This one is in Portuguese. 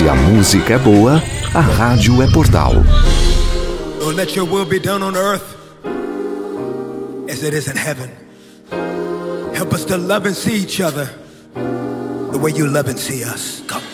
Se a música é boa, a rádio é Portal. Lord, let your will be done on earth as it is in heaven. Help us to love and see each other the way you love and see us. Come.